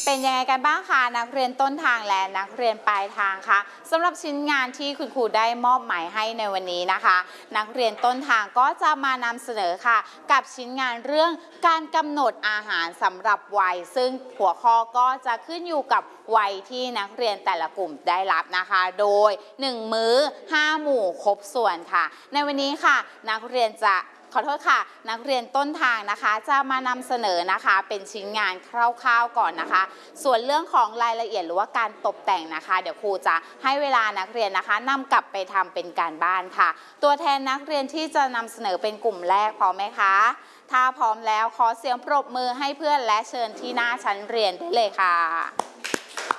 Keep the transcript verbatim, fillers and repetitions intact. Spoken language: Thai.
เป็นยังไงกันบ้างคะนักเรียนต้นทางและนักเรียนปลายทางคะสำหรับชิ้นงานที่คุณครูได้มอบหมายให้ในวันนี้นะคะ นักเรียนต้นทางก็จะมานำเสนอค่ะกับชิ้นงานเรื่องการกำหนดอาหารสำหรับวัยซึ่งหัวข้อก็จะขึ้นอยู่กับวัยที่นักเรียนแต่ละกลุ่มได้รับนะคะโดยหนึ่งมื้อห้าหมู่ครบส่วนค่ะในวันนี้ค่ะนักเรียนจะขอโทษค่ะนักเรียนต้นทางนะคะจะมานำเสนอนะคะเป็นชิ้นงานคร่าวๆก่อนนะคะส่วนเรื่องของรายละเอียดหรือว่าการตกแต่งนะคะเดี๋ยวครูจะให้เวลานักเรียนนะคะนำกลับไปทำเป็นการบ้านค่ะตัวแทนนักเรียนที่จะนำเสนอเป็นกลุ่มแรกพร้อมไหมคะถ้าพร้อมแล้วขอเสียงปรบมือให้เพื่อนและเชิญที่หน้าชั้นเรียนได้เลยค่ะ